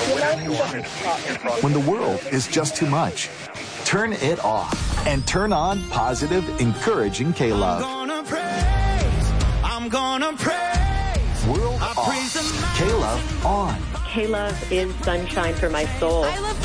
When the world is just too much, turn it off and turn on positive, encouraging K-Love. I'm gonna praise. World off. K-Love on. K-Love is sunshine for my soul. I love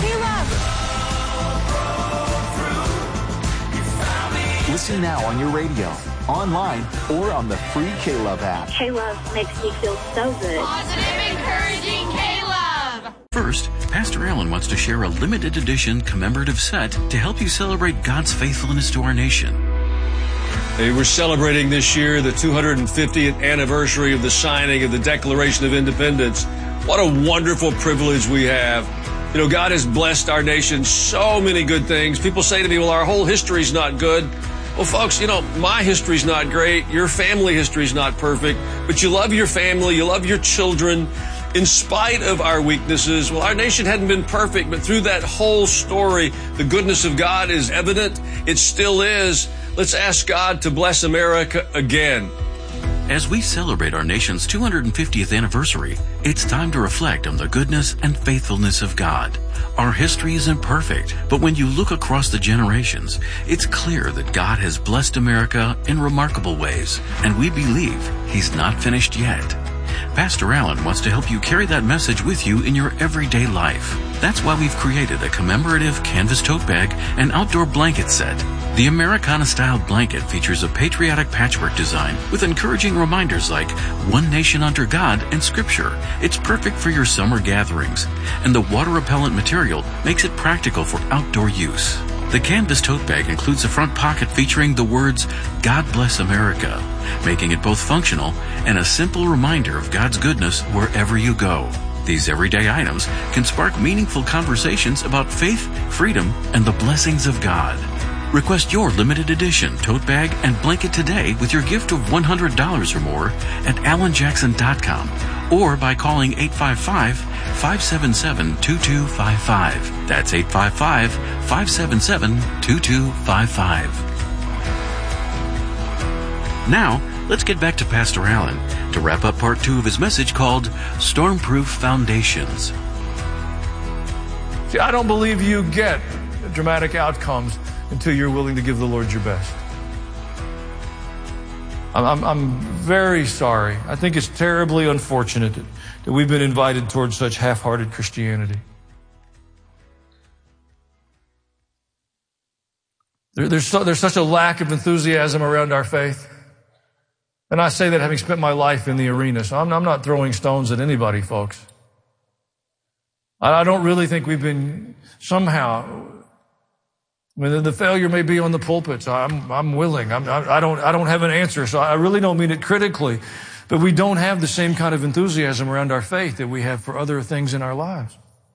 K-Love. Listen now on your radio, online, or on the free K-Love app. K-Love makes me feel so good. Positive, encouraging K-Love. First, Pastor Allen wants to share a limited edition commemorative set to help you celebrate God's faithfulness to our nation. Hey, we're celebrating this year the 250th anniversary of the signing of the Declaration of Independence. What a wonderful privilege we have. You know, God has blessed our nation so many good things. People say to me, well, our whole history's not good. Well, folks, you know, my history's not great. Your family history's not perfect. But you love your family. You love your children. In spite of our weaknesses, well, our nation hadn't been perfect, but through that whole story, the goodness of God is evident. It still is. Let's ask God to bless America again. As we celebrate our nation's 250th anniversary, it's time to reflect on the goodness and faithfulness of God. Our history isn't perfect, but when you look across the generations, it's clear that God has blessed America in remarkable ways, and we believe He's not finished yet. Pastor Allen wants to help you carry that message with you in your everyday life. That's why we've created a commemorative canvas tote bag and outdoor blanket set. The Americana-style blanket features a patriotic patchwork design with encouraging reminders like one nation under God and Scripture. It's perfect for your summer gatherings, and the water-repellent material makes it practical for outdoor use. The canvas tote bag includes a front pocket featuring the words, God Bless America, making it both functional and a simple reminder of God's goodness wherever you go. These everyday items can spark meaningful conversations about faith, freedom, and the blessings of God. Request your limited edition tote bag and blanket today with your gift of $100 or more at allenjackson.com or by calling 855-577-2255. That's 855-577-2255. Now, let's get back to Pastor Allen to wrap up part 2 of his message called Stormproof Foundations. See, I don't believe you get dramatic outcomes until you're willing to give the Lord your best. I'm very sorry. I think it's terribly unfortunate that we've been invited towards such half-hearted Christianity. There's such a lack of enthusiasm around our faith. And I say that having spent my life in the arena, so I'm not throwing stones at anybody, folks. I don't really think we've been somehow... I mean, the failure may be on the pulpit, so I'm willing. I don't have an answer, so I really don't mean it critically. But we don't have the same kind of enthusiasm around our faith that we have for other things in our lives.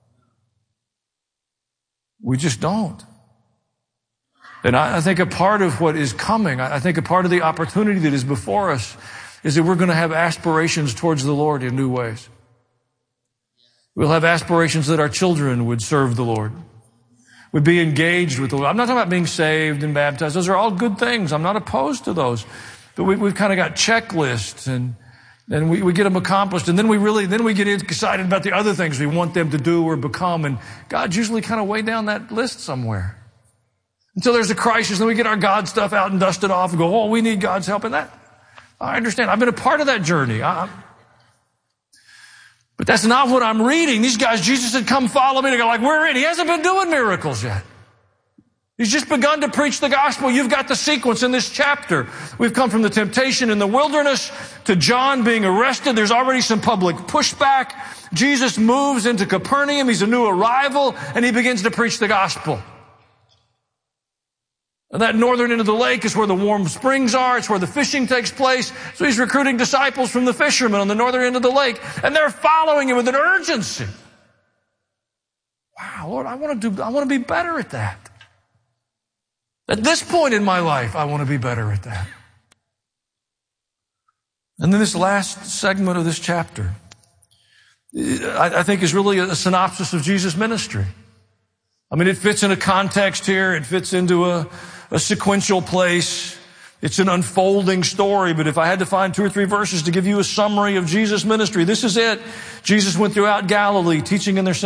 We just don't. And I think a part of what is coming, I think a part of the opportunity that is before us is that we're going to have aspirations towards the Lord in new ways. We'll have aspirations that our children would serve the Lord, would be engaged with the Lord. I'm not talking about being saved and baptized. Those are all good things. I'm not opposed to those. But we've kind of got checklists and we get them accomplished. And then we get excited about the other things we want them to do or become. And God's usually kind of way down that list somewhere. Until there's a crisis, then we get our God stuff out and dust it off and go, oh, we need God's help in that. I understand. I've been a part of that journey. But that's not what I'm reading. These guys, Jesus said, come follow me. They go like, we're in. He hasn't been doing miracles yet. He's just begun to preach the gospel. You've got the sequence in this chapter. We've come from the temptation in the wilderness to John being arrested. There's already some public pushback. Jesus moves into Capernaum. He's a new arrival, and he begins to preach the gospel. And that northern end of the lake is where the warm springs are. It's where the fishing takes place. So he's recruiting disciples from the fishermen on the northern end of the lake. And they're following him with an urgency. Wow, Lord, I want to be better at that. At this point in my life, I want to be better at that. And then this last segment of this chapter, I think is really a synopsis of Jesus' ministry. I mean, it fits in a context here. It fits into a sequential place. It's an unfolding story, but if I had to find 2 or 3 verses to give you a summary of Jesus' ministry, this is it. Jesus went throughout Galilee, teaching in their